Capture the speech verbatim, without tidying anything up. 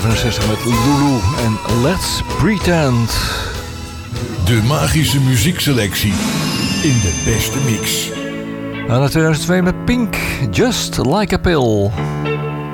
zestig met Lulu en Let's Pretend. De magische muziekselectie in de beste mix. En tweeduizend twee met Pink, Just Like a Pill.